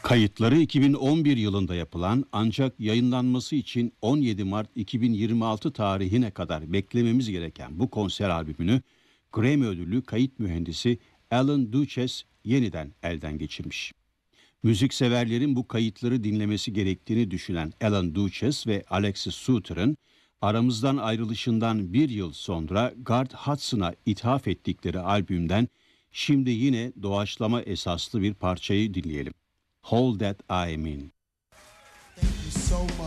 Kayıtları 2011 yılında yapılan ancak yayınlanması için 17 Mart 2026 tarihine kadar beklememiz gereken bu konser albümünü Grammy ödüllü kayıt mühendisi Alan Duches yeniden elden geçirmiş. Müzikseverlerin bu kayıtları dinlemesi gerektiğini düşünen Alan Duches ve Alexis Suter'ın aramızdan ayrılışından bir yıl sonra Garth Hudson'a ithaf ettikleri albümden şimdi yine doğaçlama esaslı bir parçayı dinleyelim. Hold That I'm In. Thank you so much.